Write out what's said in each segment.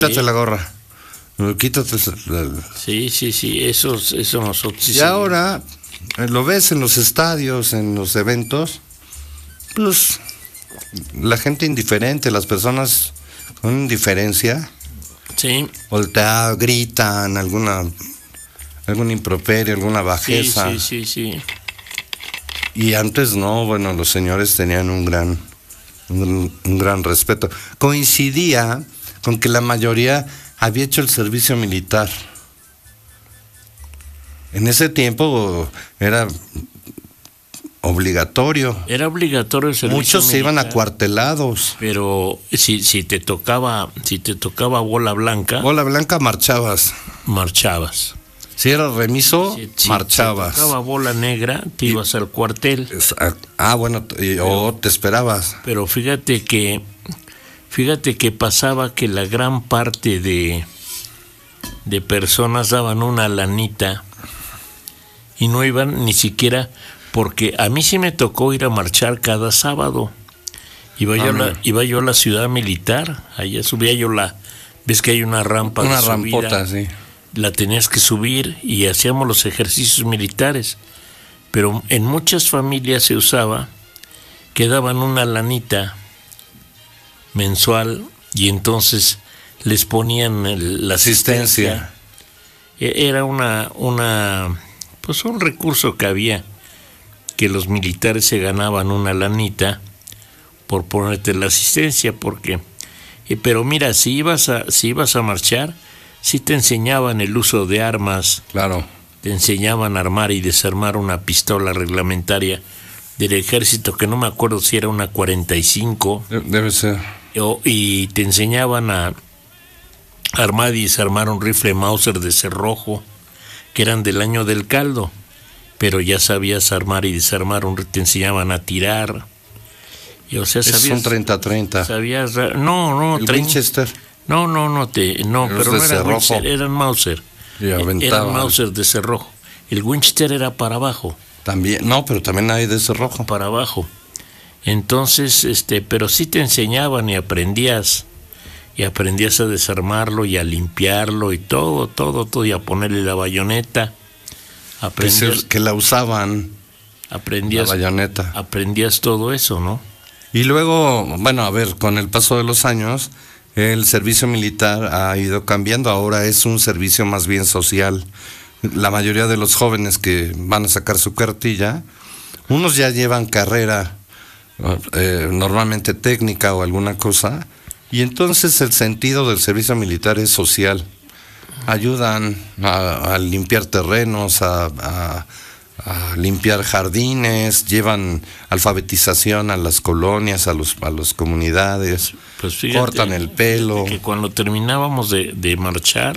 Quítate la gorra. Quítate Sí, eso nosotros sí. Y ahora lo ves en los estadios, en los eventos, pues la gente indiferente, las personas con indiferencia, sí, voltean, gritan algún improperio, alguna bajeza. Sí. Y antes no, bueno, los señores tenían un gran respeto. Coincidía con que la mayoría había hecho el servicio militar. En ese tiempo era obligatorio. Era obligatorio el servicio Muchos militar, se iban acuartelados. Pero si te tocaba bola blanca, marchabas. Si era remiso, marchabas. Si te tocaba bola negra, te ibas al cuartel. Bueno, o te esperabas. Pero fíjate que pasaba que la gran parte de personas daban una lanita y no iban ni siquiera, porque a mí sí me tocó ir a marchar cada sábado. Iba yo a la ciudad militar, allá subía yo ves que hay una rampa de subida, rampota, sí. La tenías que subir y hacíamos los ejercicios militares, pero en muchas familias se usaba que daban una lanita mensual y entonces les ponían la asistencia. Era pues un recurso que había, que los militares se ganaban una lanita por ponerte la asistencia, porque pero mira, si ibas a marchar, sí te enseñaban el uso de armas. Claro. Te enseñaban a armar y desarmar una pistola reglamentaria del ejército, que no me acuerdo si era una 45. Debe ser. Y te enseñaban a armar y desarmar un rifle Mauser de cerrojo, que eran del año del caldo, pero ya sabías armar y desarmar te enseñaban a tirar. O sea, es un 30-30. Sabías, no, el Winchester. No, pero no era Winchester, eran Mauser. Eran Mauser de cerrojo. El Winchester era para abajo. También, pero también hay de cerrojo. Para abajo. Entonces, pero sí te enseñaban y aprendías a desarmarlo y a limpiarlo y todo, y a ponerle la bayoneta. Que la usaban. Aprendías la bayoneta. Aprendías todo eso, ¿no? Y luego, con el paso de los años, el servicio militar ha ido cambiando. Ahora es un servicio más bien social. La mayoría de los jóvenes que van a sacar su cartilla, unos ya llevan carrera normalmente técnica o alguna cosa, y entonces el sentido del servicio militar es social. Ayudan a limpiar terrenos, a limpiar jardines, llevan alfabetización a las colonias, a las comunidades, pues fíjate, cortan el pelo. Que cuando terminábamos de marchar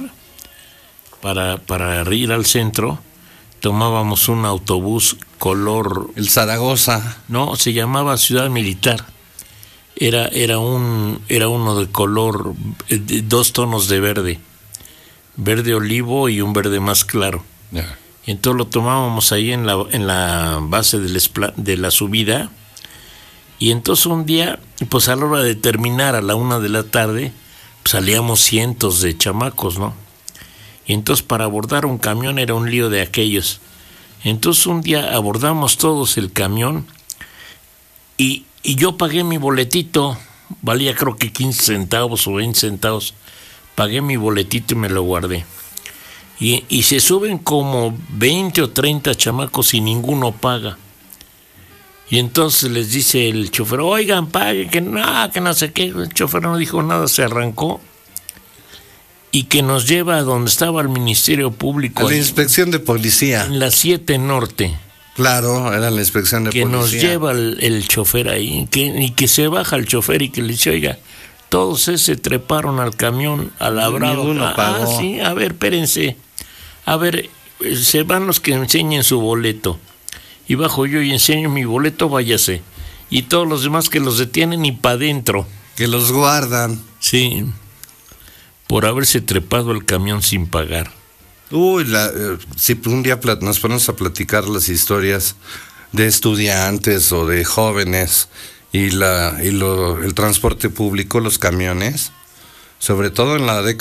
para ir al centro, tomábamos un autobús color... El Zaragoza. No, se llamaba Ciudad Militar. Era uno de color, 2 tonos de verde olivo y un verde más claro. Yeah. Y entonces lo tomábamos ahí en la base de la subida. Y entonces un día, pues a la hora de terminar, a la 1 de la tarde, pues salíamos cientos de chamacos, ¿no? Y entonces para abordar un camión era un lío de aquellos. Entonces un día abordamos todos el camión y yo pagué mi boletito, valía creo que 15 centavos o 20 centavos. Pagué mi boletito y me lo guardé. Y se suben como 20 o 30 chamacos y ninguno paga. Y entonces les dice el chofer, oigan, paguen, que no sé qué. El chofer no dijo nada, se arrancó. Y que nos lleva a donde estaba el Ministerio Público. A la inspección de policía. En la 7 Norte. Claro, era la inspección de policía. Que nos lleva el chofer ahí. Y que se baja el chofer y que le dice, oiga, todos se treparon al camión, a la brava. Ninguno pagó. Sí, a ver, espérense. A ver, se van los que enseñen su boleto. Y bajo yo y enseño mi boleto, váyase. Y todos los demás que los detienen y para adentro. Que los guardan. Sí. Por haberse trepado el camión sin pagar. Uy, si un día nos ponemos a platicar las historias de estudiantes o de jóvenes y el transporte público, los camiones, sobre todo en la década